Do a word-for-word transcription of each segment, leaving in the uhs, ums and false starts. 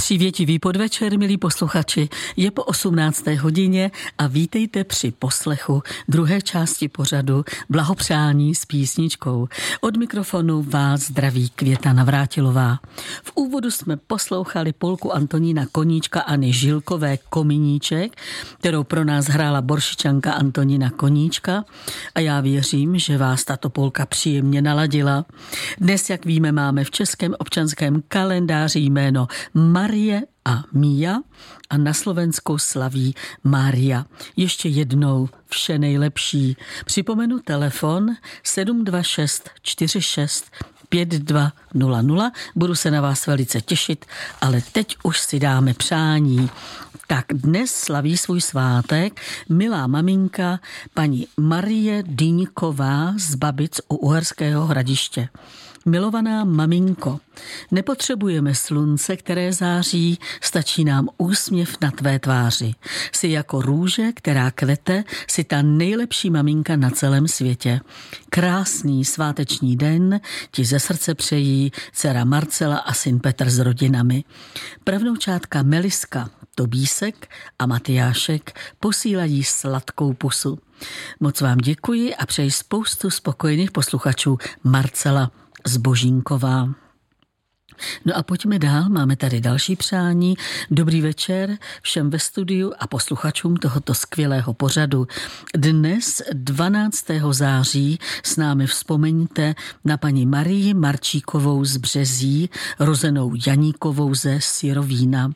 Přívětivý podvečer, milí posluchači, je po osmnácté hodině a vítejte při poslechu druhé části pořadu Blahopřání s písničkou. Od mikrofonu vás zdraví Květa Navrátilová. V úvodu jsme poslouchali polku Antonína Koníčka Anny Žilkové Kominíček, kterou pro nás hrála Boršičanka Antonína Koníčka, a já věřím, že vás tato polka příjemně naladila. Dnes, jak víme, máme v českém občanském kalendáři jméno Marie a Mia a na Slovensku slaví Mária. Ještě jednou vše nejlepší. Připomenu telefon sedm dva šest čtyři šest pět dva nula nula. Budu se na vás velice těšit, ale teď už si dáme přání. Tak dnes slaví svůj svátek milá maminka paní Marie Dyňková z Babic u Uherského Hradiště. Milovaná maminko, nepotřebujeme slunce, které září, stačí nám úsměv na tvé tváři. Jsi jako růže, která kvete, jsi ta nejlepší maminka na celém světě. Krásný sváteční den ti ze srdce přejí dcera Marcela a syn Petr s rodinami. Pravnoučátka Meliska, Tobísek a Matyášek posílají sladkou pusu. Moc vám děkuji a přeji spoustu spokojených posluchačů. Marcela Zbožínková. No a pojďme dál, máme tady další přání. Dobrý večer všem ve studiu a posluchačům tohoto skvělého pořadu. Dnes dvanáctého září s námi vzpomeňte na paní Marii Marčíkovou z Březí, rozenou Janíkovou ze Syrovína.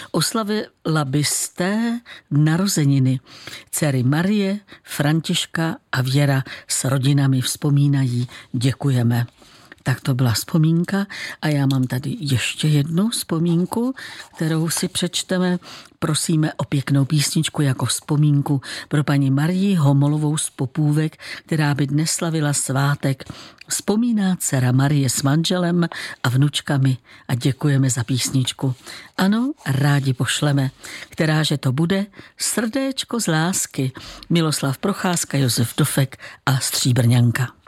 Oslavila byste narozeniny. Dcery Marie, Františka a Věra s rodinami vzpomínají. Děkujeme. Tak to byla vzpomínka a já mám tady ještě jednu vzpomínku, kterou si přečteme. Prosíme o pěknou písničku jako vzpomínku pro paní Marii Homolovou z Popůvek, která by dnes slavila svátek. Vzpomíná dcera Marie s manželem a vnučkami a děkujeme za písničku. Ano, rádi pošleme. Kteráže to bude? Srdéčko z lásky. Miloslav Procházka, Josef Dofek a Stříbrňanka.